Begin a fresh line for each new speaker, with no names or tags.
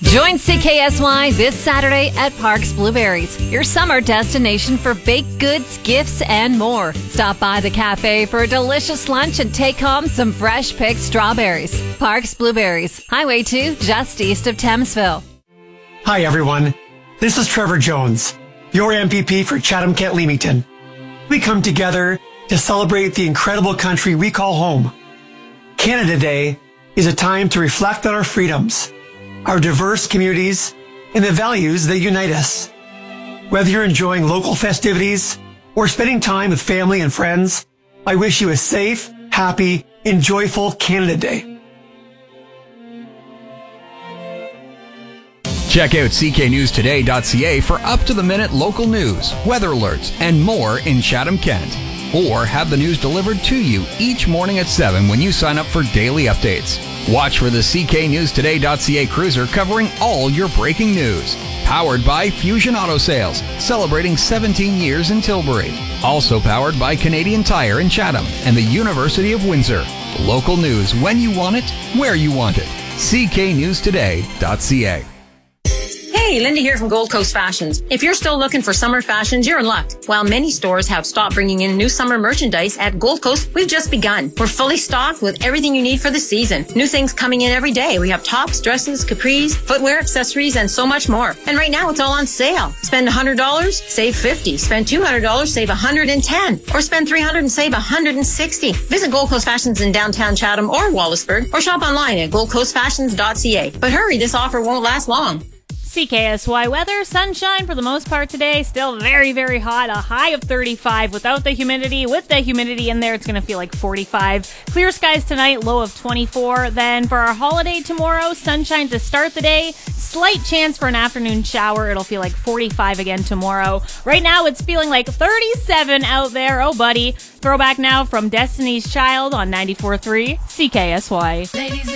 Join CKSY this Saturday at Parks Blueberries, your summer destination for baked goods, gifts, and more. Stop by the cafe for a delicious lunch and take home some fresh picked strawberries. Parks Blueberries, Highway 2, just east of Thamesville.
Hi, everyone. This is Trevor Jones, your MPP for Chatham-Kent-Leamington. We come together to celebrate the incredible country we call home. Canada Day is a time to reflect on our freedoms, our diverse communities, and the values that unite us. Whether you're enjoying local festivities or spending time with family and friends, I wish you a safe, happy, and joyful Canada Day.
Check out cknewstoday.ca for up-to-the-minute local news, weather alerts, and more in Chatham-Kent. Or have the news delivered to you each morning at 7 when you sign up for daily updates. Watch for the cknewstoday.ca cruiser covering all your breaking news. Powered by Fusion Auto Sales, celebrating 17 years in Tilbury. Also powered by Canadian Tire in Chatham and the University of Windsor. Local news when you want it, where you want it. cknewstoday.ca.
Hey, Linda here from Gold Coast Fashions. If you're still looking for summer fashions, you're in luck. While many stores have stopped bringing in new summer merchandise, at Gold Coast, we've just begun. We're fully stocked with everything you need for the season. New things coming in every day. We have tops, dresses, capris, footwear, accessories, and so much more. And right now, it's all on sale. Spend $100, save $50. Spend $200, save $110. Or spend $300 and save $160. Visit Gold Coast Fashions in downtown Chatham or Wallaceburg, or shop online at goldcoastfashions.ca. But hurry, this offer won't last long.
CKSY weather, sunshine for the most part today. Still very, very hot. A high of 35 without the humidity. With the humidity in there, it's going to feel like 45. Clear skies tonight, low of 24. Then for our holiday tomorrow, sunshine to start the day. Slight chance for an afternoon shower. It'll feel like 45 again tomorrow. Right now, it's feeling like 37 out there. Oh, buddy. Throwback now from Destiny's Child on 94.3 CKSY.